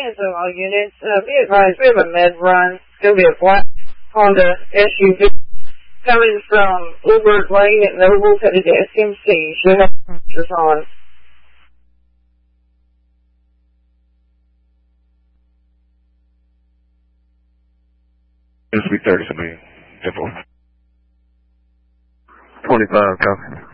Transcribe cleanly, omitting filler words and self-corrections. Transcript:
transit all units. Be advised, we have a med run. It's going to be a black Honda SUV coming from Uber Lane at Noble headed to SMC. Should have pictures on. This will be 30 something. 25, copy.